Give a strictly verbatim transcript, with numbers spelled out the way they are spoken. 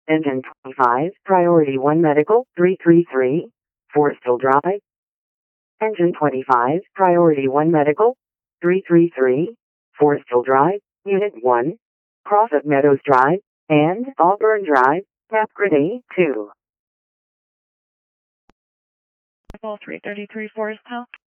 Engine twenty-five, Priority one Medical, three three three, Foresthill Drive. Engine twenty-five, Priority one Medical, three three three, Foresthill Drive, Unit one, Crossett Meadows Drive, and Auburn Drive, Napgrid A two. Call three thirty-three Forest Hill.